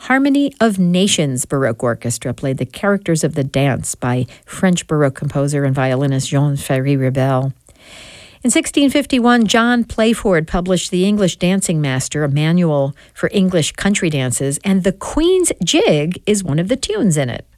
Harmony of Nations Baroque Orchestra played the characters of the dance by French Baroque composer and violinist Jean Ferry-Rebel. In 1651, John Playford published The English Dancing Master, a manual for English country dances, and The Queen's Jig is one of the tunes in it.